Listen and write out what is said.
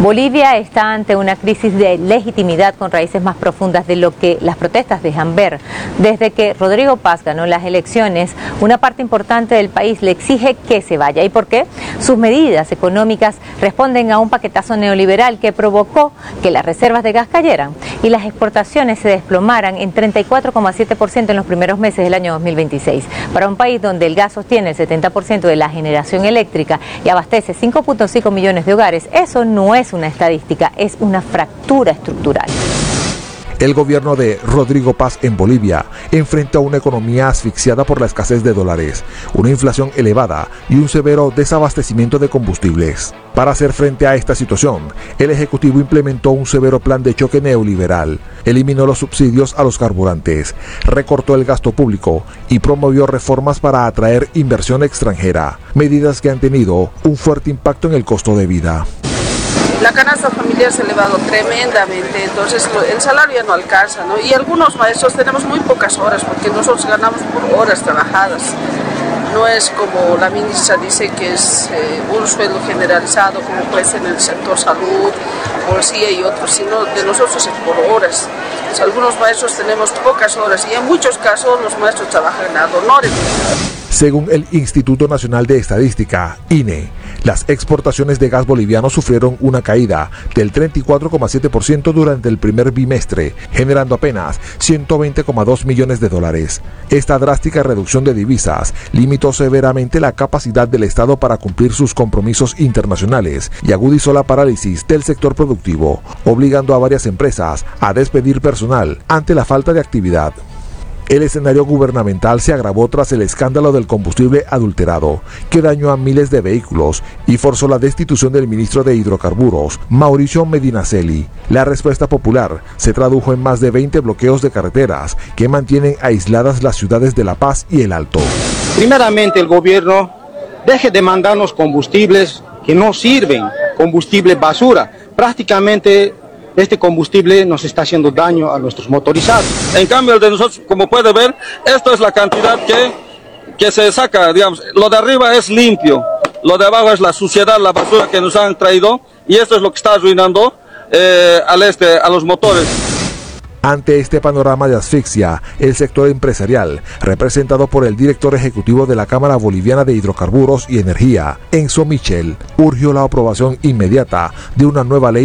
Bolivia está ante una crisis de legitimidad con raíces más profundas de lo que las protestas dejan ver. Desde que Rodrigo Paz ganó las elecciones, una parte importante del país le exige que se vaya. ¿Y por qué? Sus medidas económicas responden a un paquetazo neoliberal que provocó que las reservas de gas cayeran y las exportaciones se desplomaran en 34,7% en los primeros meses del año 2026. Para un país donde el gas sostiene el 70% de la generación eléctrica y abastece 5.5 millones de hogares, eso no es una estadística, es una fractura estructural. El gobierno de Rodrigo Paz en Bolivia enfrenta una economía asfixiada por la escasez de dólares, una inflación elevada y un severo desabastecimiento de combustibles. Para hacer frente a esta situación, el Ejecutivo implementó un severo plan de choque neoliberal, eliminó los subsidios a los carburantes, recortó el gasto público y promovió reformas para atraer inversión extranjera, medidas que han tenido un fuerte impacto en el costo de vida. La canasta familiar se ha elevado tremendamente, entonces el salario ya no alcanza, ¿no? Y algunos maestros tenemos muy pocas horas porque nosotros ganamos por horas trabajadas. No es como la ministra dice que es un sueldo generalizado como puede ser en el sector salud, policía y otros, sino de nosotros es por horas. Entonces, algunos maestros tenemos pocas horas y en muchos casos los maestros trabajan ad honorem. Según el Instituto Nacional de Estadística, INE, las exportaciones de gas boliviano sufrieron una caída del 34,7% durante el primer bimestre, generando apenas 120,2 millones de dólares. Esta drástica reducción de divisas limitó severamente la capacidad del Estado para cumplir sus compromisos internacionales y agudizó la parálisis del sector productivo, obligando a varias empresas a despedir personal ante la falta de actividad. El escenario gubernamental se agravó tras el escándalo del combustible adulterado, que dañó a miles de vehículos y forzó la destitución del ministro de Hidrocarburos, Mauricio Medinaceli. La respuesta popular se tradujo en más de 20 bloqueos de carreteras que mantienen aisladas las ciudades de La Paz y El Alto. Primeramente, el gobierno deje de mandarnos combustibles que no sirven, combustible basura. Prácticamente este combustible nos está haciendo daño a nuestros motorizados. En cambio, el de nosotros, como puede ver, esto es la cantidad que se saca, digamos. Lo de arriba es limpio, lo de abajo es la suciedad, la basura que nos han traído, y esto es lo que está arruinando a los motores. Ante este panorama de asfixia, el sector empresarial, representado por el director ejecutivo de la Cámara Boliviana de Hidrocarburos y Energía, Enzo Michel, urgió la aprobación inmediata de una nueva ley